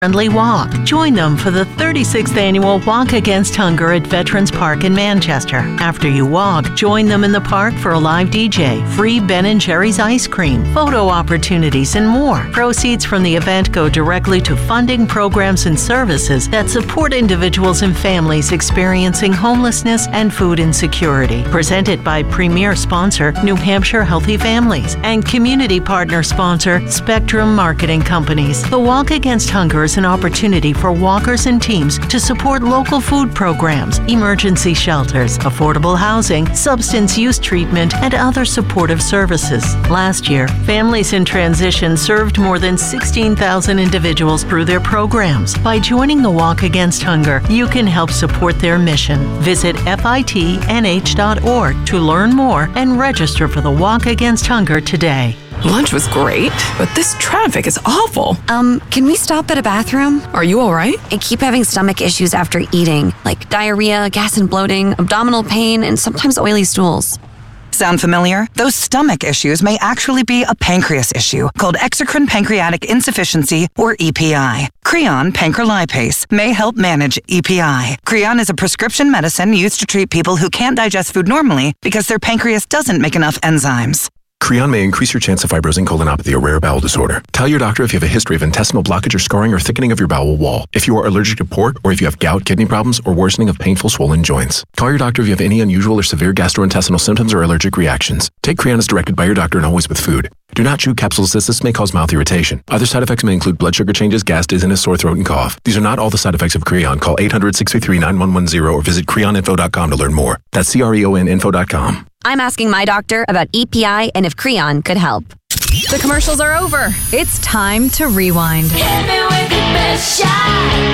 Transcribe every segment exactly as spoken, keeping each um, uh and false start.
Friendly walk. Join them for the thirty-sixth annual Walk Against Hunger at Veterans Park in Manchester. After you walk, join them in the park for a live D J, free Ben and Jerry's ice cream, photo opportunities, and more. Proceeds from the event go directly to funding programs and services that support individuals and families experiencing homelessness and food insecurity. Presented by premier sponsor New Hampshire Healthy Families and community partner sponsor Spectrum Marketing Companies. The Walk Against Hunger is an opportunity for walkers and teams to support local food programs, emergency shelters, affordable housing, substance use treatment, and other supportive services. Last year, Families in Transition served more than sixteen thousand individuals through their programs. By joining the Walk Against Hunger, you can help support their mission. Visit F I T N H dot org to learn more and register for the Walk Against Hunger today. Lunch was great, but this traffic is awful. Um, can we stop at a bathroom? Are you all right? I keep having stomach issues after eating, like diarrhea, gas and bloating, abdominal pain, and sometimes oily stools. Sound familiar? Those stomach issues may actually be a pancreas issue called exocrine pancreatic insufficiency, or E P I. Creon pancrelipase may help manage E P I. Creon is a prescription medicine used to treat people who can't digest food normally because their pancreas doesn't make enough enzymes. Creon may increase your chance of fibrosing colonopathy, a rare bowel disorder. Tell your doctor if you have a history of intestinal blockage or scarring or thickening of your bowel wall, if you are allergic to pork, or if you have gout, kidney problems, or worsening of painful swollen joints. Call your doctor if you have any unusual or severe gastrointestinal symptoms or allergic reactions. Take Creon as directed by your doctor and always with food. Do not chew capsules as this may cause mouth irritation. Other side effects may include blood sugar changes, gas, dizziness, sore throat, and cough. These are not all the side effects of Creon. Call eight hundred, six three three, nine one one zero or visit creon info dot com to learn more. That's C R E O N info dot com. I'm asking my doctor about E P I and if Creon could help. The commercials are over. It's time to rewind. Hit me with your best shot.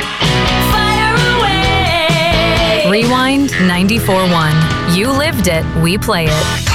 Fire away. Rewind ninety-four point one. You lived it, we play it.